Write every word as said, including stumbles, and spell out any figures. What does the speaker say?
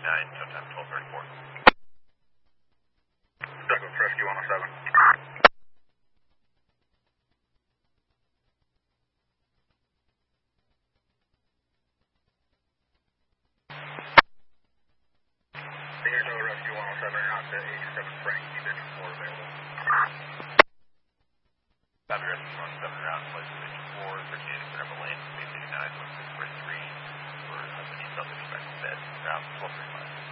eighty-nine, showtime twelve thirty-four. Douglas Rescue one oh seven. Here, Douglas Rescue one oh seven, you're out to eighty-seven Frank, you did four available. Copy, Rescue one oh seven, you're out, place station four, thirty-eight Grandma Lane, space eighty-nine, one six three, for uh, the details expected bed, you're out twelve thirty-five.